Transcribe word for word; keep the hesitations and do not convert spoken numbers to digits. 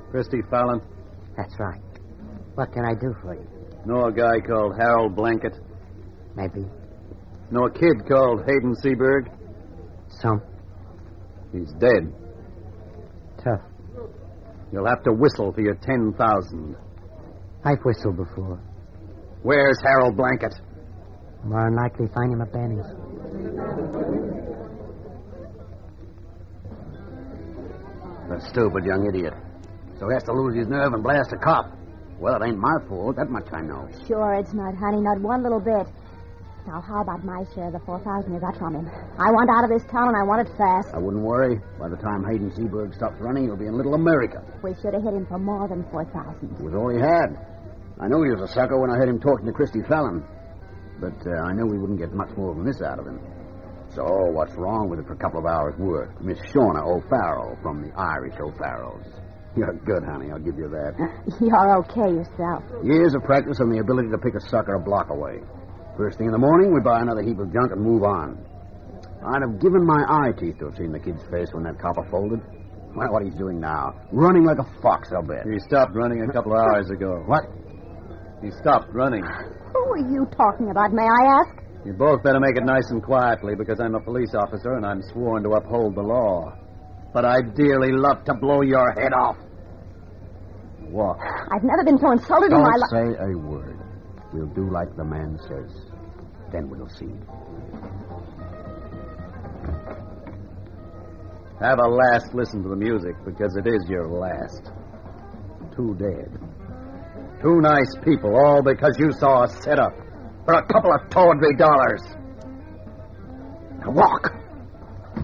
Christy Fallon? That's right. What can I do for you? Know a guy called Harold Blanket? Maybe. Know a kid called Hayden Seaberg? Some. He's dead. Tough. You'll have to whistle for your ten thousand. I've whistled before. Where's Harold Blanket? More than likely find him at Benny's. The stupid young idiot. So he has to lose his nerve and blast a cop. Well, it ain't my fault. That much I know. Sure it's not, honey. Not one little bit. Now, how about my share of the four thousand you got from him? I want out of this town, and I want it fast. I wouldn't worry. By the time Hayden Seaberg stops running, he'll be in Little America. We should have hit him for more than four thousand. It was all he had. I knew he was a sucker when I heard him talking to Christy Fallon. But uh, I knew we wouldn't get much more than this out of him. So what's wrong with it for a couple of hours' work? Miss Shauna O'Farrell from the Irish O'Farrells. You're good, honey. I'll give you that. You're okay yourself. Years of practice and the ability to pick a sucker a block away. First thing in the morning, we buy another heap of junk and move on. I'd have given my eye teeth to have seen the kid's face when that copper folded. Well, what he's doing now. Running like a fox, I'll bet. He stopped running a couple of hours ago. What? He stopped running. Who are you talking about, may I ask? You both better make it nice and quietly, because I'm a police officer and I'm sworn to uphold the law. But I'd dearly love to blow your head off. What? I've never been so insulted in my life. Don't say a word. We'll do like the man says. Then we'll see. Have a last listen to the music, because it is your last. Two dead. Two nice people, all because you saw a setup for a couple of tawdry dollars. Now walk!